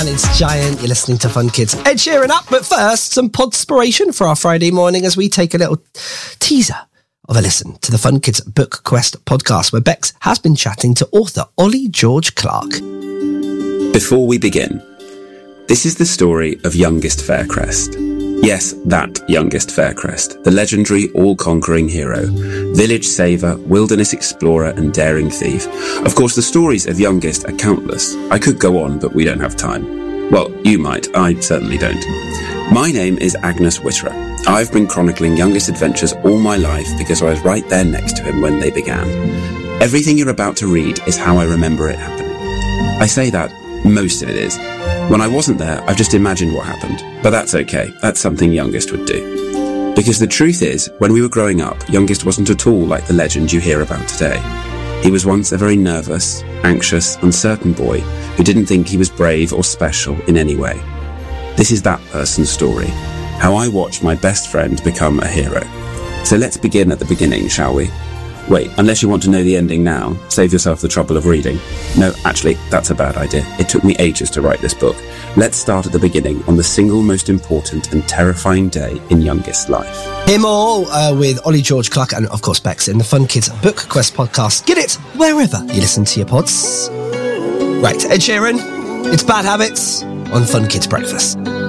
And it's Giant. You're listening to Fun Kids. Ed Sheeran up, but first, some podspiration for our Friday morning as we take a little teaser of a listen to the Fun Kids Book Quest podcast, where Bex has been chatting to author Ollie George Clark. Before we begin, this is the story of Youngest Faircrest. Yes, that Youngest Faircrest, the legendary all-conquering hero, village saver, wilderness explorer and daring thief. Of course, the stories of Youngest are countless. I could go on, but we don't have time. Well, you might, I certainly don't. My name is Agnes Witterer. I've been chronicling Youngest's adventures all my life because I was right there next to him when they began. Everything you're about to read is how I remember it happening. I say that, most of it is. When I wasn't there, I've just imagined what happened. But that's okay. That's something Youngest would do. Because the truth is, when we were growing up, Youngest wasn't at all like the legend you hear about today. He was once a very nervous, anxious, uncertain boy who didn't think he was brave or special in any way. This is that person's story. How I watched my best friend become a hero. So let's begin at the beginning, shall we? Wait, unless you want to know the ending now, save yourself the trouble of reading. No, actually, that's a bad idea. It took me ages to write this book. Let's start at the beginning on the single most important and terrifying day in Youngest's life. Hear more with Ollie George Clark and, of course, Bex in the Fun Kids Book Quest podcast. Get it wherever you listen to your pods. Right, Ed Sheeran, it's Bad Habits on Fun Kids Breakfast.